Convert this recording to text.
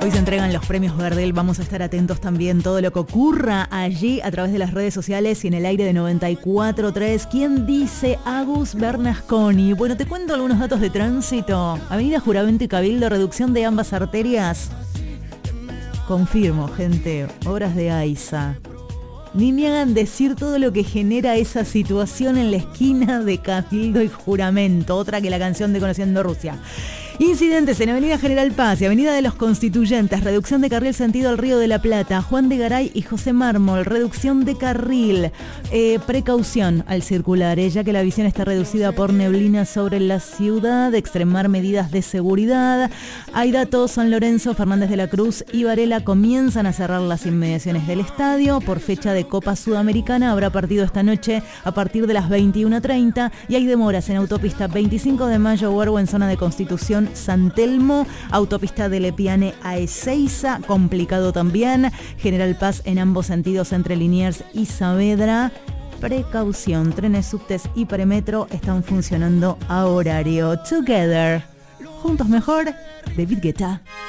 Hoy se entregan los premios Gardel, vamos a estar atentos también todo lo que ocurra allí a través de las redes sociales y en el aire de 94.3. ¿Quién dice? Agus Bernasconi. Bueno, te cuento algunos datos de tránsito. Avenida Juramento y Cabildo, reducción de ambas arterias. Confirmo, gente, obras de AISA. Ni me hagan decir todo lo que genera esa situación en la esquina de Cabildo y Juramento, otra que la canción de Conociendo Rusia. Incidentes en Avenida General Paz y Avenida de los Constituyentes, reducción de carril sentido al Río de la Plata, Juan de Garay y José Mármol, reducción de carril, precaución al circular, ya que la visión está reducida por neblina sobre la ciudad, extremar medidas de seguridad. Hay datos, San Lorenzo, Fernández de la Cruz y Varela comienzan a cerrar las inmediaciones del estadio, por fecha de Copa Sudamericana, habrá partido esta noche a partir de las 21:30 y hay demoras en autopista 25 de Mayo, Huergo en zona de Constitución, San Telmo, autopista de Lepiane a Ezeiza, complicado también, General Paz en ambos sentidos entre Liniers y Saavedra. Precaución, trenes, subtes y premetro están funcionando a horario. Together, juntos mejor, David Guetta.